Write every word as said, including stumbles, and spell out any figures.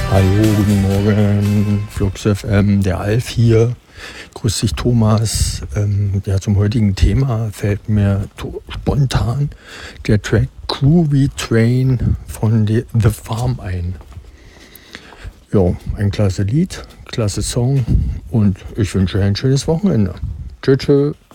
Hallo, guten Morgen, Flux F M, der Alf hier. Grüß dich, Thomas. Ähm, ja, zum heutigen Thema fällt mir to- spontan der Track Groovy Train von The The Farm ein. Ja, ein klasse Lied, klasse Song und ich wünsche ein schönes Wochenende. Tschö, tschö.